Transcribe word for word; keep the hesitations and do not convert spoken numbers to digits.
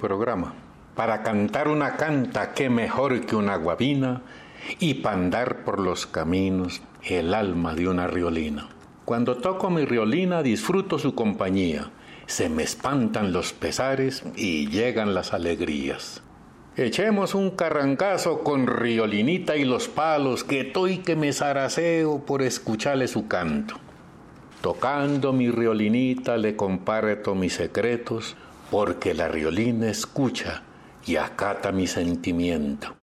programa. Para cantar una canta, qué mejor que una guabina, y pa' andar por los caminos, el alma de una riolina. Cuando toco mi riolina disfruto su compañía, se me espantan los pesares y llegan las alegrías. Echemos un carrancazo con riolinita y los palos, que estoy que me zaraceo por escucharle su canto. Tocando mi riolinita le comparto mis secretos, porque la riolina escucha y acata mi sentimiento.